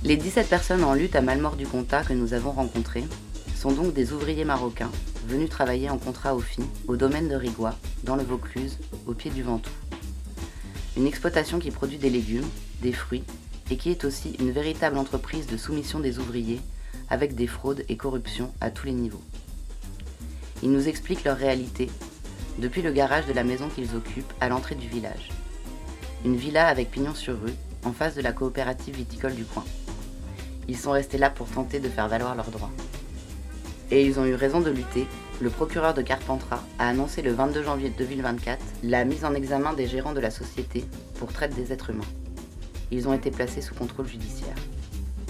Les 17 personnes en lutte à Malmort-du-Comtat que nous avons rencontrées sont donc des ouvriers marocains venus travailler en contrat au FI au domaine de Rigois, dans le Vaucluse, au pied du Ventoux. Une exploitation qui produit des légumes, des fruits et qui est aussi une véritable entreprise de soumission des ouvriers avec des fraudes et corruptions à tous les niveaux. Ils nous expliquent leur réalité depuis le garage de la maison qu'ils occupent à l'entrée du village. Une villa avec pignon sur rue, en face de la coopérative viticole du coin. Ils sont restés là pour tenter de faire valoir leurs droits. Et ils ont eu raison de lutter. Le procureur de Carpentras a annoncé le 22 janvier 2024 la mise en examen des gérants de la société pour traite des êtres humains. Ils ont été placés sous contrôle judiciaire.